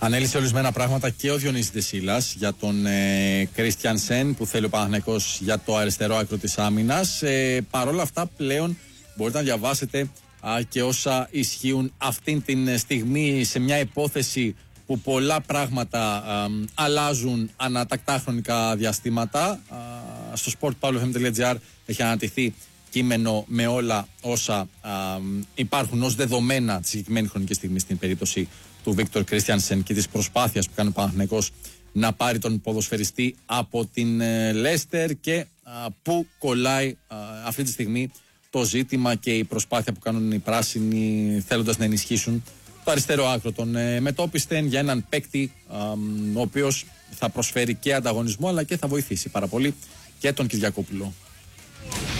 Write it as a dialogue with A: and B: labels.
A: Ανέλησε ορισμένα πράγματα και ο Διονύσης Δεσίλας για τον Κρίστιανσεν που θέλει ο Παναθηναϊκός για το αριστερό άκρο της άμυνας. Παρ' όλα αυτά πλέον μπορείτε να διαβάσετε και όσα ισχύουν αυτήν την στιγμή σε μια υπόθεση που πολλά πράγματα αλλάζουν ανατακτά χρονικά διαστήματα. Στο sportpavlofm.gr έχει αναρτηθεί κείμενο με όλα όσα υπάρχουν ως δεδομένα τη συγκεκριμένη χρονική στιγμή στην περίπτωση του Βίκτορ Κρίστιανσεν και της προσπάθειας που κάνει ο Παναθηναϊκός να πάρει τον ποδοσφαιριστή από την Λέστερ και που κολλάει αυτή τη στιγμή το ζήτημα και η προσπάθεια που κάνουν οι πράσινοι θέλοντας να ενισχύσουν το αριστερό άκρο των μετόπιστεν για έναν παίκτη ο οποίος θα προσφέρει και ανταγωνισμό αλλά και θα βοηθήσει πάρα πολύ και τον Κυριακόπουλο.